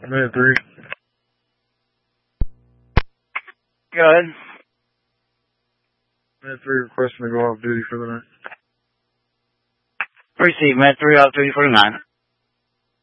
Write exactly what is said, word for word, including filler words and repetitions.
Minute three. Go ahead. Minute three requesting to go off duty for the night. Receive, Minute three off duty for the night.